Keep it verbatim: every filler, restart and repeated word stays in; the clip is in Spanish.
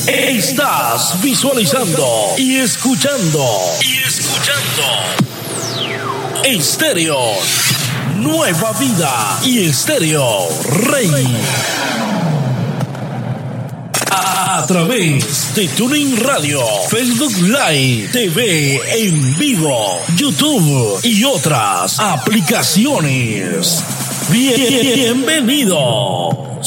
Estás visualizando y escuchando. Y escuchando. Estéreo Nueva Vida y Estéreo Rey. A través de TuneIn Radio, Facebook Live, T V en vivo, YouTube y otras aplicaciones. Bien, bienvenidos.